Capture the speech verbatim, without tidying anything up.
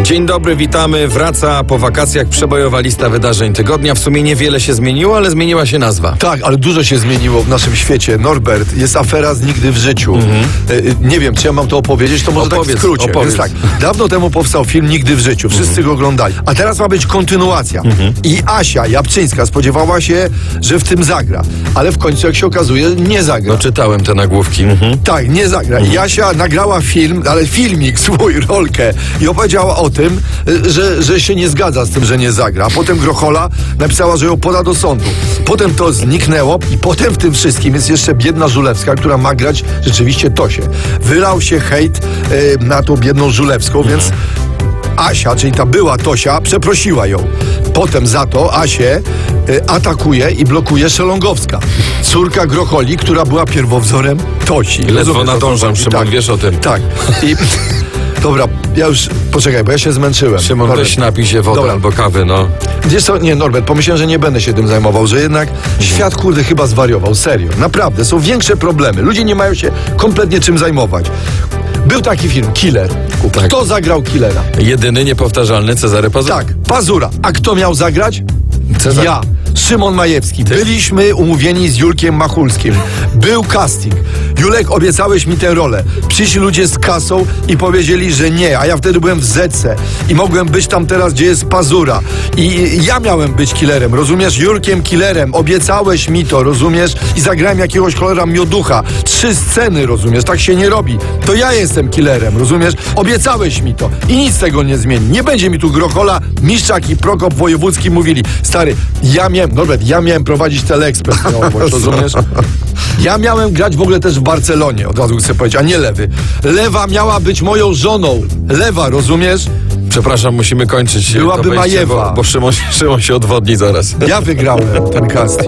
Dzień dobry, witamy. Wraca po wakacjach przebojowa lista wydarzeń tygodnia. W sumie niewiele się zmieniło, ale zmieniła się nazwa. Tak, ale dużo się zmieniło w naszym świecie. Norbert, jest afera z nigdy w życiu. Mhm. E, nie wiem, czy ja mam to opowiedzieć, to może opowiedz, tak w skrócie. opowiedz. Więc tak, dawno temu powstał film Nigdy w życiu. Wszyscy mhm. go oglądali. A teraz ma być kontynuacja. Mhm. I Asia Jabłczyńska spodziewała się, że w tym zagra. Ale w końcu, jak się okazuje, nie zagra. No czytałem te nagłówki. Mhm. Tak, nie zagra. I Asia nagrała film, ale filmik, swój, rolkę i opowiedziała o tym, że, że się nie zgadza z tym, że nie zagra. A potem Grochola napisała, że ją poda do sądu. Potem to zniknęło i potem w tym wszystkim jest jeszcze biedna Żulewska, która ma grać rzeczywiście Tosię. Wylał się hejt e, na tą biedną Żulewską, mhm. więc Asia, czyli ta była Tosia, przeprosiła ją. Potem za to Asię e, atakuje i blokuje Szelongowska, córka Grocholi, która była pierwowzorem Tosi. Ledwo nadążam, Szymon, tak, wiesz o tym. Tak. I dobra, ja już, poczekaj, bo ja się zmęczyłem. Szymon, Norbert, weź napij się wody dobra. albo kawy, no. Wiesz co, nie, Norbert, pomyślałem, że nie będę się tym zajmował, że jednak mhm. świat, kurde, chyba zwariował, serio. Naprawdę, są większe problemy. Ludzie nie mają się kompletnie czym zajmować. Był taki film, Killer. Tak. Kto zagrał Killera? Jedyny niepowtarzalny Cezary Pazura. Tak, Pazura. A kto miał zagrać? Cezary. Ja. Szymon Majewski. Ty? Byliśmy umówieni z Julkiem Machulskim. Był casting. Julek, obiecałeś mi tę rolę. Przyszli ludzie z kasą i powiedzieli, że nie. A ja wtedy byłem w Zetce i mogłem być tam teraz, gdzie jest Pazura. I ja miałem być killerem, rozumiesz? Julkiem killerem. Obiecałeś mi to, rozumiesz? I zagrałem jakiegoś cholera mioducha. Trzy sceny, rozumiesz? Tak się nie robi. To ja jestem killerem, rozumiesz? Obiecałeś mi to. I nic tego nie zmieni. Nie będzie mi tu Grochola, Miszczak i Prokop Wojewódzki mówili: stary, ja miałem, Norbert, ja miałem prowadzić Teleekspres, rozumiesz? Ja miałem grać w ogóle też w Barcelonie, od razu chcę powiedzieć, a nie Lewy. Lewa miała być moją żoną. Lewa, rozumiesz? Przepraszam, musimy kończyć. Byłaby to wejście, Majewa. Bo, bo Szymon, Szymon się odwodni zaraz. Ja wygrałem ten casting.